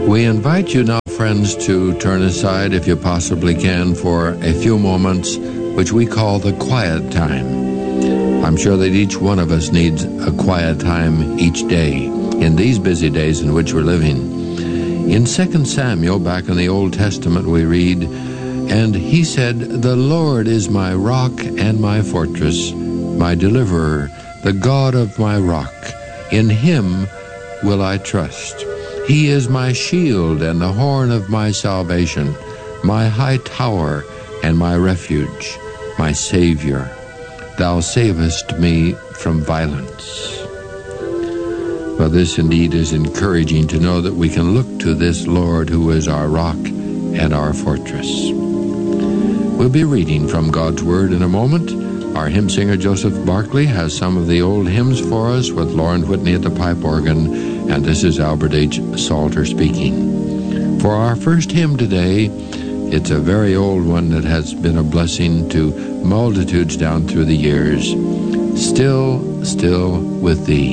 We invite you now, friends, to turn aside, if you possibly can, for a few moments, which we call the quiet time. I'm sure that each one of us needs a quiet time each day in these busy days in which we're living. In 2 Samuel, back in the Old Testament, we read, "And he said, The Lord is my rock and my fortress, my deliverer, the God of my rock. In him will I trust. He is my shield and the horn of my salvation, my high tower and my refuge, my Savior. Thou savest me from violence." Well, this indeed is encouraging to know that we can look to this Lord who is our rock and our fortress. We'll be reading from God's Word in a moment. Our hymn singer Joseph Barkley has some of the old hymns for us with Lauren Whitney at the pipe organ, and this is Albert H. Salter speaking. For our first hymn today, it's a very old one that has been a blessing to multitudes down through the years. Still, still with thee.